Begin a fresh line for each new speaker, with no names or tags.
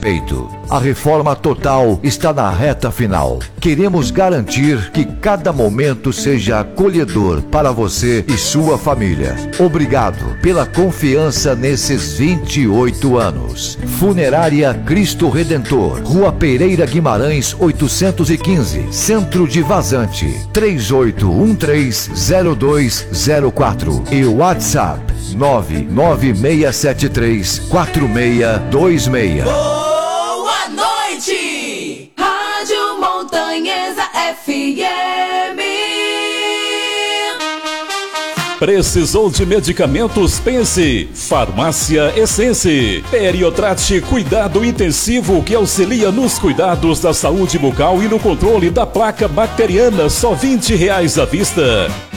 respeito. A reforma total está na reta final. Queremos garantir que cada momento seja acolhedor para você e sua família. Obrigado pela confiança nesses 28 anos. Funerária Cristo Redentor, Rua Pereira Guimarães 815, Centro de Vazante, 38130204 e WhatsApp 996734626.
Boa noite, Rádio Montanhesa FM.
Precisou de medicamentos? Pense. Farmácia Essence. Periotrate cuidado intensivo que auxilia nos cuidados da saúde bucal e no controle da placa bacteriana. Só R$20 à vista.